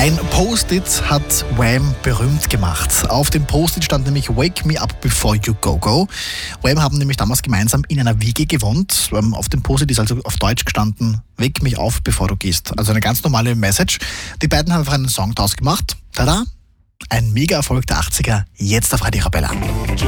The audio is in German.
Ein Post-it hat Wham berühmt gemacht. Auf dem Post-it stand nämlich "Wake me up before you go". Wham haben nämlich damals gemeinsam in einer WG gewohnt. Auf dem Post-it ist also auf Deutsch gestanden: "Wake mich auf, bevor du gehst". Also eine ganz normale Message. Die beiden haben einfach einen Song draus gemacht. Tada! Ein Mega-Erfolg der 80er, jetzt auf Radio Arabella.